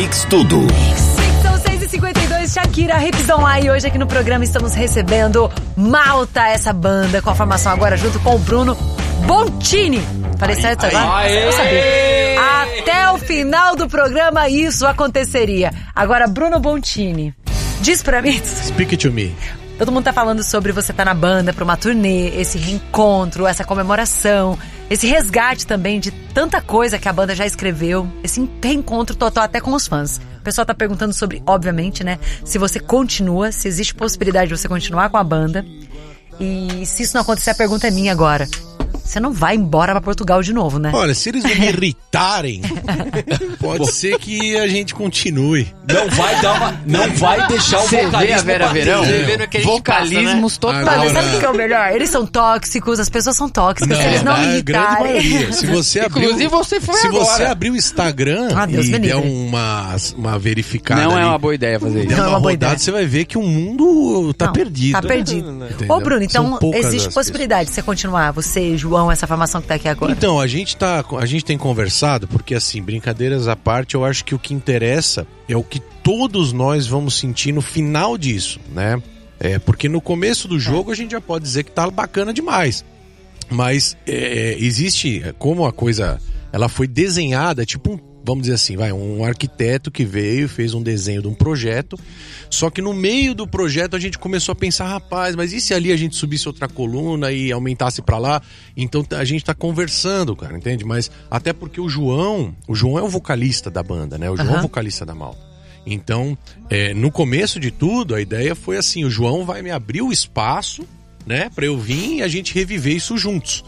Mix Tudo. São 6h52, Shakira, Hips Online. Hoje aqui no programa estamos recebendo Malta, essa banda com a formação agora junto com o Bruno Bontini. Falei certo agora? Eu sabia. Até o final do programa isso aconteceria. Agora, Bruno Bontini, diz pra mim... Speak it to me. Todo mundo tá falando sobre você tá na banda pra uma turnê, esse reencontro, essa comemoração, esse resgate também de tanta coisa que a banda já escreveu, esse reencontro total até com os fãs. O pessoal tá perguntando sobre, obviamente, né, se você continua, se existe possibilidade de você continuar com a banda. E se isso não acontecer, a pergunta é minha agora. Você não vai embora pra Portugal de novo, né? Olha, se eles não me irritarem, pode ser que a gente continue. Não vai deixar o vocalismo Vera Verão? Vocalismos totais. Mas sabe o que é o melhor? Eles são tóxicos, as pessoas são tóxicas. Se eles não me irritarem... Se você abrir, inclusive você foi se agora. Você abrir o Instagram e der uma verificada não ali, é uma boa ideia fazer isso. der Não é uma uma boa rodada, ideia. você vai ver que o mundo tá perdido. Tá perdido. Entendeu? Ô, Bruno, então São poucas existe as possibilidade de você continuar, você, João, essa formação que tá aqui agora? Então, a gente tem conversado, porque assim, brincadeiras à parte, eu acho que o que interessa é o que todos nós vamos sentir no final disso, né? Porque no começo do jogo a gente já pode dizer que tá bacana demais. Mas existe, como a coisa, ela foi desenhada, tipo vamos dizer assim, um arquiteto que veio e fez um desenho de um projeto, só que no meio do projeto a gente começou a pensar, rapaz, mas e se ali a gente subisse outra coluna e aumentasse pra lá? Então a gente tá conversando, cara, entende? Mas até porque o João é o vocalista da banda, né? O João é o vocalista da Malta. Então, no começo de tudo, a ideia foi assim, o João vai me abrir o espaço, né, pra eu vir e a gente reviver isso juntos.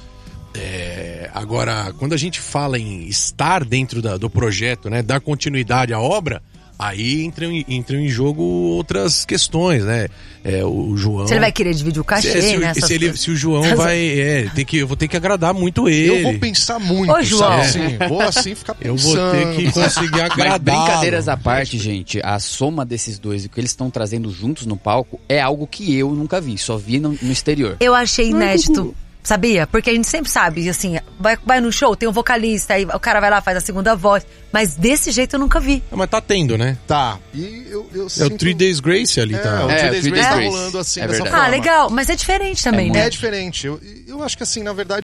Agora, quando a gente fala em estar dentro do projeto, né, dar continuidade à obra, aí entram em jogo outras questões, né? O João... Se ele vai querer dividir o cachê, né? Se o João vai... eu vou ter que agradar muito ele. Eu vou pensar muito, Ô, João. sabe? Assim, vou assim ficar pensando. Eu vou ter que conseguir Mas agradar. brincadeiras à parte, gente, a soma desses dois e o que eles estão trazendo juntos no palco é algo que eu nunca vi, só vi no exterior. Eu achei inédito. Sabia? Porque a gente sempre sabe, assim, vai no show, tem um vocalista, aí o cara vai lá, faz a segunda voz. Mas desse jeito eu nunca vi. Mas tá tendo, né? Tá. E eu É o 3 Days Grace ali, tá? O 3 Days Grace tá Grace. rolando assim, É dessa verdade. forma. Ah, legal. Mas é diferente também, né? É diferente. Eu acho que assim, na verdade,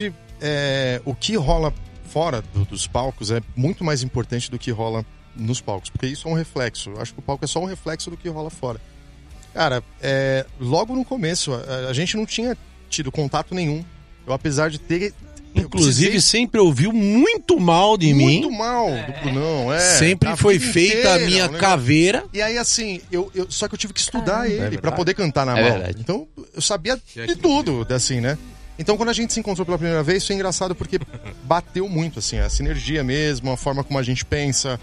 o que rola fora dos palcos é muito mais importante do que rola nos palcos. Porque isso é um reflexo. Eu acho que o palco é só um reflexo do que rola fora. Cara, logo no começo, a gente não tinha tido contato nenhum. Eu, apesar de ter... Inclusive, sempre ouviu muito mal de mim. Muito mal do Brunão, Sempre foi feita a minha caveira. E aí, assim, só que eu tive que estudar ele pra poder cantar na É Malta. verdade. Então, eu sabia de tudo, assim, né? Então, quando a gente se encontrou pela primeira vez, foi engraçado porque bateu muito, assim, a sinergia mesmo, a forma como a gente pensa,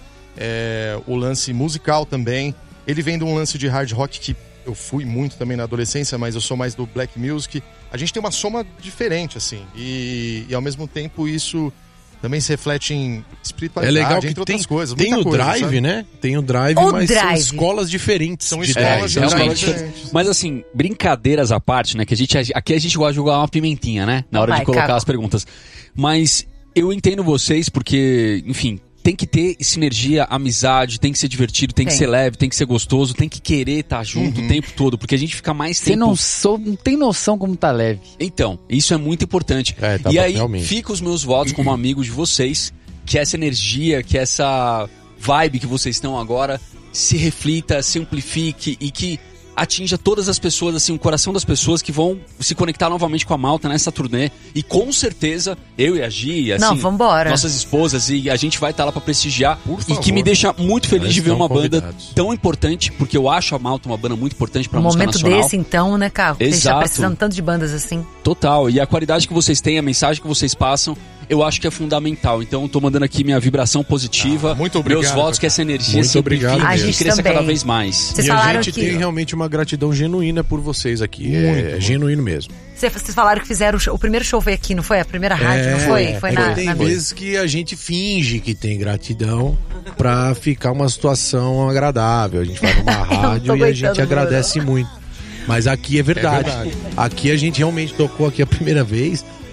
o lance musical também. Ele vem de um lance de hard rock que eu fui muito também na adolescência, mas eu sou mais do black music. A gente tem uma soma diferente, assim, e ao mesmo tempo isso também se reflete em espiritualidade, É legal que entre outras coisas. Tem muita o coisa, drive, sabe? né? Tem o drive, O mas drive. são escolas diferentes. São de escolas drive. realmente. diferentes. Mas assim, brincadeiras à parte, né? Que aqui a gente gosta de jogar uma pimentinha, né? Na hora Vai, de colocar Caco. as perguntas. Mas eu entendo vocês porque, enfim, tem que ter sinergia, amizade, tem que ser divertido, tem que ser leve, tem que ser gostoso, tem que querer estar junto o tempo todo, porque a gente fica mais Você tempo... não tem noção como tá leve. Então, isso é muito importante. Tá E bom, aí, realmente. fica os meus votos como amigo de vocês, que essa energia, que essa vibe que vocês estão agora se reflita, se amplifique e que atinja todas as pessoas, assim, o coração das pessoas que vão se conectar novamente com a Malta nessa turnê. E com certeza, eu e a Gi, assim, Não, vambora. nossas esposas, e a gente vai estar lá pra prestigiar. Por E favor. que me deixa muito feliz Eles de ver estão uma banda convidados. tão importante, porque eu acho a Malta uma banda muito importante pra Um música momento nacional. desse, então, né, Carlos? A gente tá Exato. precisando tanto de bandas assim. Total, e a qualidade que vocês têm, a mensagem que vocês passam, eu acho que é fundamental. Então, eu tô mandando aqui minha vibração positiva. muito obrigado, Meus votos, cara. que essa energia Muito se obrigado amplifique mesmo. e A gente cresça também. cada vez mais. Vocês E a falaram gente que... tem realmente uma gratidão genuína por vocês aqui. É genuíno mesmo. Vocês falaram que fizeram o primeiro show foi aqui, não foi? A primeira rádio, não foi? Foi na... Tem na... vezes que a gente finge que tem gratidão pra ficar uma situação agradável. A gente vai numa rádio e a gente aguentando, agradece muito. Mas aqui é verdade. Aqui a gente realmente tocou aqui a primeira vez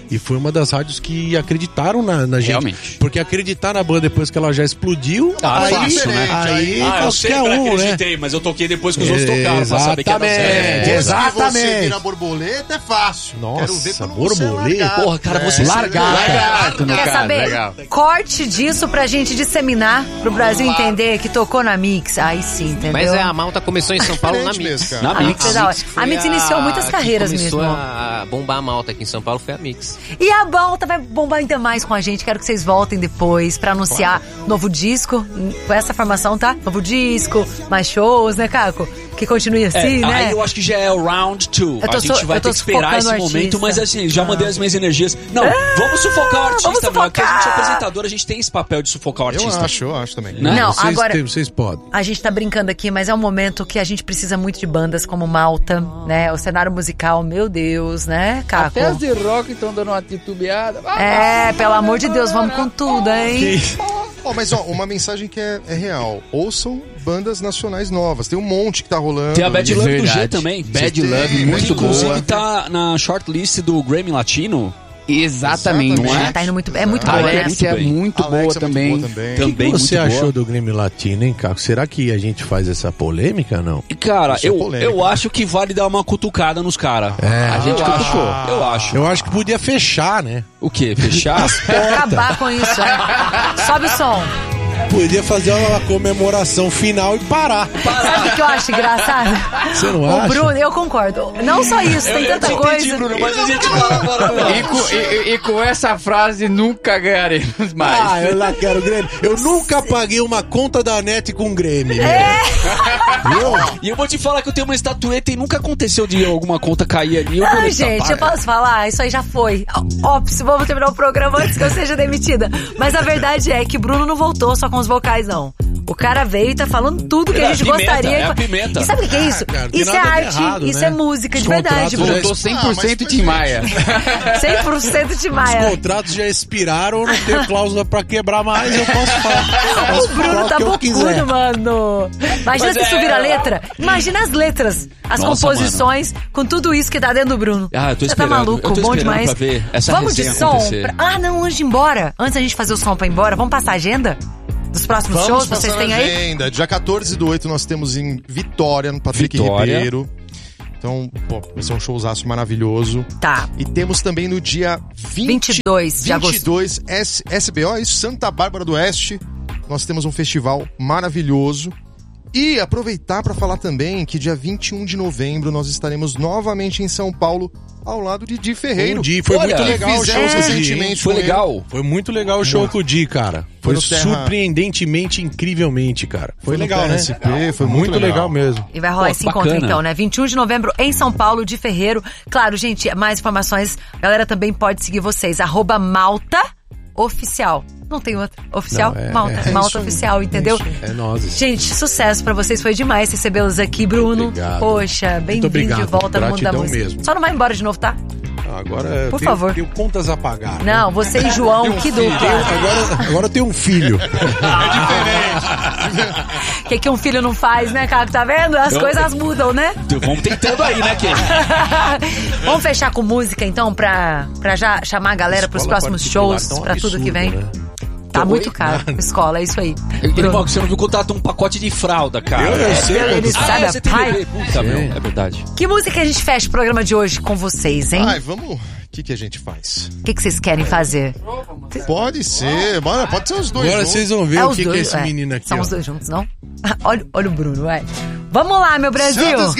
E foi uma das rádios que acreditaram na gente. Realmente. Porque acreditar na banda depois que ela já explodiu, aí, fácil, né? aí eu sei qualquer que eu um, né? acreditei, mas eu toquei depois que os outros tocaram pra saber que ia dar certo. Exatamente. Se você vira borboleta, é fácil. Nossa, Quero ver quando você borboleta? largar. Porra, cara, você Largato, no Quer caso. saber? Legal. Corte disso pra gente disseminar, pro Brasil entender que tocou na Mix. Aí sim, entendeu? Mas a malta começou em São Paulo na Diferente Mix. mesmo, cara. Na A Mix é da hora. foi A Mix iniciou muitas que carreiras começou mesmo. a bombar a malta aqui em São Paulo foi a Mix. E a Malta vai bombar ainda mais com a gente. Quero que vocês voltem depois pra anunciar novo disco. Com essa formação, tá? Novo disco, mais shows, né, Caco? Que continue assim, né? Aí eu acho que já é o round 2. Eu tô A gente vai eu tô ter que esperar esse sufocando o momento, artista. mas assim, já mandei as minhas energias. Não, vamos sufocar o artista, vamos meu. Porque a gente é sufocar. apresentador, a gente tem esse papel de sufocar o artista. Eu acho também. Né? Não, Vocês, agora... vocês podem. A gente tá brincando aqui, mas é um momento que a gente precisa muito de bandas como Malta, né? O cenário musical, meu Deus, né, Caco? Até as de rock estão dando uma titubeada. É, pelo amor de Deus, vamos com tudo, hein? Mas uma mensagem que é real. Ouçam bandas nacionais novas. Tem um monte que tá rolando. Tem a Bad Love do G Verdade. também. Bad Tem, Love, Bad muito Love. Inclusive boa. tá na shortlist do Grammy Latino. Exatamente. Exatamente. Tá indo muito, é muito A boa, né? Alexia é Muito bem. muito boa Alexa é também. muito boa também. Também O que você muito achou boa. do Grammy Latino, hein, Caco? Será que a gente faz essa polêmica, não? E, cara, Isso é polêmico. eu acho que vale dar uma cutucada nos caras. A gente cutucou. Eu acho. Eu acho que podia fechar, né? O quê? Fechar? Acabar com isso, é. Sobe o som. Podia fazer uma comemoração final e parar. Sabe o que eu acho engraçado? Você não O acha? Bruno, eu concordo. Não só isso, tem tanta coisa. mas a gente fala agora. E com essa frase nunca ganharemos mais. Ah, eu lá quero Grêmio. Eu nunca paguei uma conta da NET com Grêmio. Viu? E eu vou te falar que eu tenho uma estatueta e nunca aconteceu de alguma conta cair ali. Ai, gente, eu posso falar? Isso aí já foi. Óbvio, vamos terminar o programa antes que eu seja demitida. Mas a verdade é que Bruno não voltou só com os vocais, não. O cara veio e tá falando tudo que a gente gostaria. É a pimenta. E sabe o que é isso? cara, tem Isso é nada de arte, errado, isso né? é música, Os de verdade, contratos Bruno. já Voltou 100% Tim Maia. 100% de Os Maia. contratos já expiraram, eu não tenho cláusula pra quebrar mais, eu posso falar. O Bruno tá bocudo, bocudo, mano. Imagina se subir a letra. Imagina as letras, as Nossa, composições, com tudo isso que tá dentro do Bruno. Ah, eu tô Você tá esperando. maluco, Eu tô bom esperando demais. pra ver essa Vamos de resenha som? acontecer. Ah, não, antes de ir embora. Antes da gente fazer o som pra ir embora, vamos passar a agenda dos próximos Vamos shows que passar vocês a têm aí? agenda. Dia 14/8 nós temos em Vitória, no Patrick Vitória. Ribeiro. Então, pô, vai ser um showzaço maravilhoso. Tá. E temos também no dia 22 de agosto. 22, SBO, isso, Santa Bárbara do Oeste. Nós temos um festival maravilhoso. E aproveitar para falar também que dia 21 de novembro nós estaremos novamente em São Paulo, ao lado de Di Ferreiro. O Di, foi Olha, muito legal o show fizemos com o Di, hein? recentemente Foi com ele. legal. Foi muito legal o show com o Di, cara. Foi no Terra- surpreendentemente, incrivelmente, cara. Foi no legal, Terra né? SP, foi muito muito legal mesmo. E vai rolar Pô, esse encontro bacana. então, né? 21 de novembro em São Paulo, de Ferreiro. Claro, gente, mais informações. A galera também pode seguir vocês. @MaltaOficial. Não tem outra. Oficial? Não, Malta. é Malta isso aí. Oficial, entendeu? É nós. Gente, sucesso pra vocês. Foi demais recebê-los aqui, Bruno. Obrigado. Poxa, bem-vindo de obrigado. volta no mundo da Gratidão música. mesmo. Só não vai embora de novo, tá? Agora Por tenho, favor. tenho contas a pagar. né? Não, você e João, que dupla. Agora eu tenho um filho. O que um filho não faz, né, cara? Tá vendo? As coisas mudam, né? Vamos tentando aí, né, Ken? Vamos fechar com música, então, pra já chamar a galera pros Escola próximos particular shows, tá um pra tudo que vem. absurdo, né? Tá muito caro. Escola, é isso aí. Irmão, você não viu contato um pacote de fralda, cara. Eu sei. Ele sabe a você tem pai. bebê. Puta, meu, é verdade. Que música a gente fecha o programa de hoje com vocês, hein? Ai, vamos... O que a gente faz? O que vocês querem fazer? Pode ser, bora, pode ser os dois. Agora juntos. vocês vão ver o os que é dois, esse menino aqui. São ó. os dois juntos, não? Olha o Bruno, vai. Vamos lá, meu Brasil! Santos